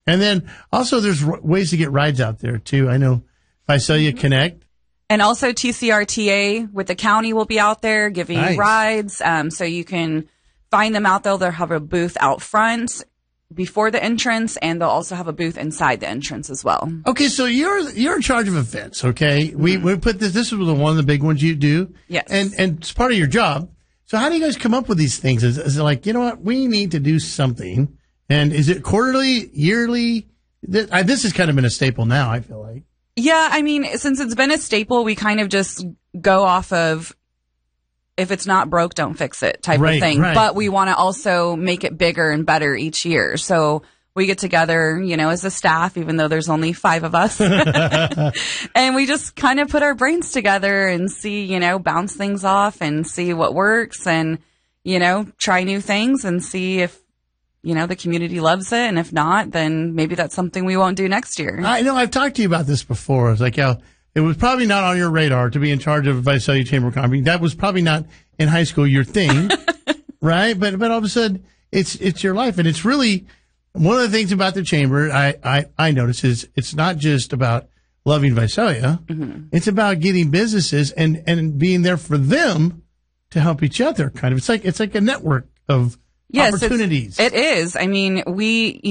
And then also there's ways to get rides out there too. I know Visalia Connect. And also TCRTA with the county will be out there giving rides. So you can find them out there. They'll have a booth out front before the entrance, and they'll also have a booth inside the entrance as well. Okay, so you're in charge of events, okay? Mm-hmm. We put this is one of the big ones you do. Yes. And it's part of your job. So how do you guys come up with these things? Is it like, you know what, we need to do something? And is it quarterly, yearly? This has kind of been a staple now, I feel like. Yeah, I mean, since it's been a staple, we kind of just go off of if it's not broke, don't fix it type of thing. Right. But we want to also make it bigger and better each year. So we get together, as a staff, even though there's only 5 of us. And we just kind of put our brains together and see, bounce things off and see what works and, try new things and see if, the community loves it. And if not, then maybe that's something we won't do next year. I know I've talked to you about this before. It's like, it was probably not on your radar to be in charge of Visalia Chamber of Commerce. That was probably not in high school your thing, right? But all of a sudden, it's your life. And it's really one of the things about the chamber I notice is it's not just about loving Visalia. Mm-hmm. It's about getting businesses and being there for them to help each other. Kind of. It's like a network of opportunities. It is. I mean, we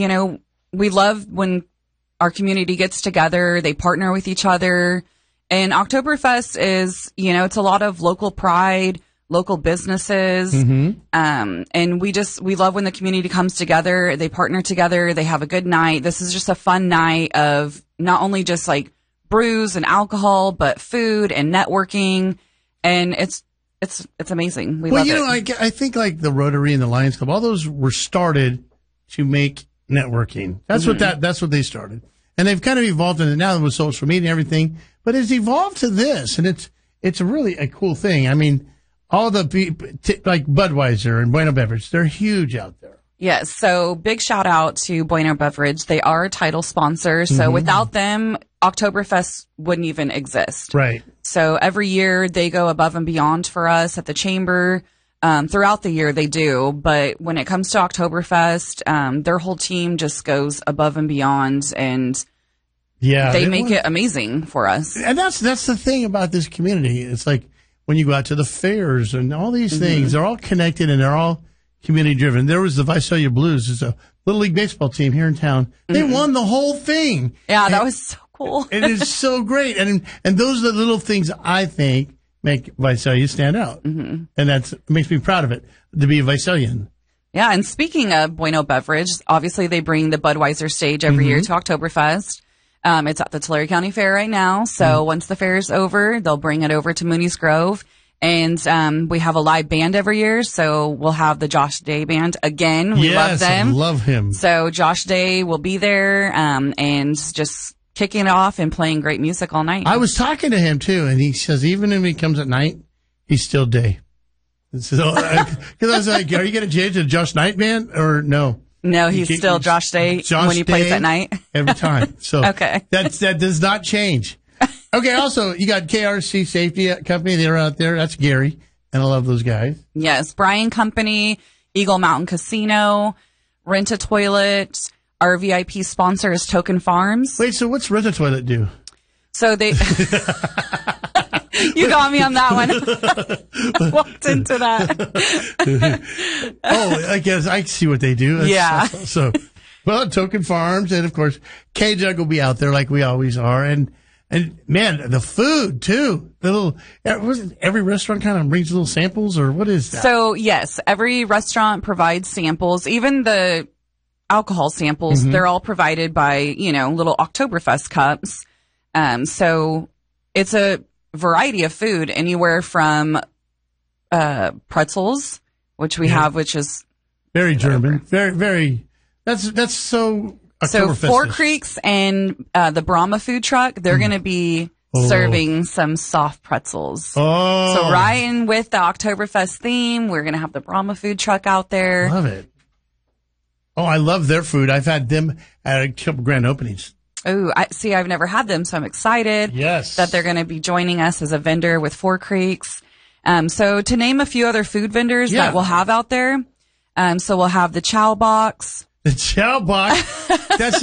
love when our community gets together, they partner with each other. And Oktoberfest is, it's a lot of local pride, local businesses. Mm-hmm. And we love when the community comes together, they partner together, they have a good night. This is just a fun night of not only just like brews and alcohol, but food and networking. And it's amazing. We love it. I think like the Rotary and the Lions Club, all those were started to make networking. That's that's what they started. And they've kind of evolved into now with social media and everything, but it's evolved to this, and it's really a cool thing. I mean, all the people like Budweiser and Bueno Beverage, they're huge out there. Yes. So big shout out to Bueno Beverage. They are a title sponsor. So without them, Oktoberfest wouldn't even exist. Right. So every year they go above and beyond for us at the chamber. Throughout the year they do, but when it comes to Oktoberfest, their whole team just goes above and beyond, and they make it amazing for us. And that's the thing about this community. It's like when you go out to the fairs and all these things, they're all connected and they're all community driven. There was the Visalia Blues, it's a Little League baseball team here in town. They won the whole thing. Yeah, that was so cool. It is so great, and those are the little things I think make Visalia stand out. Mm-hmm. And it makes me proud of it, to be a Visalian. Yeah, and speaking of Bueno Beverage, obviously they bring the Budweiser stage every year to Oktoberfest. It's at the Tulare County Fair right now, so once the fair is over, they'll bring it over to Mooney's Grove. And we have a live band every year, so we'll have the Josh Day Band again. We love them. I love him. So Josh Day will be there and just kicking it off and playing great music all night. I was talking to him too, and he says even when he comes at night, he's still Day. So, because I was like, "Are you going to change to Josh Night Band or no?" No, he's still Josh Day when he plays at night every time. So okay, that does not change. Okay. Also, you got KRC Safety Company. They're out there. That's Gary, and I love those guys. Yes, Brian Company, Eagle Mountain Casino, Rent a Toilet. Our VIP sponsor is Token Farms. Wait, so what's Rent a Toilet do? So they, you got me on that one. I walked into that. I guess I see what they do. Yeah. Well, Token Farms, and of course, K-Jug will be out there like we always are, and man, the food too. Every restaurant kind of brings little samples, or what is that? So yes, every restaurant provides samples, even the alcohol samples. They're all provided by, little Oktoberfest cups. So it's a variety of food, anywhere from pretzels, which we have, which is very German, very, very. That's so. So Four Creeks and the Brahma food truck, they're going to be serving some soft pretzels. Oh, so right with the Oktoberfest theme, we're going to have the Brahma food truck out there. Love it. Oh, I love their food. I've had them at a couple grand openings. Oh, I've never had them, so I'm excited that they're going to be joining us as a vendor with Four Creeks. So to name a few other food vendors that we'll have out there. So we'll have the Chow Box. The Chow Box. That's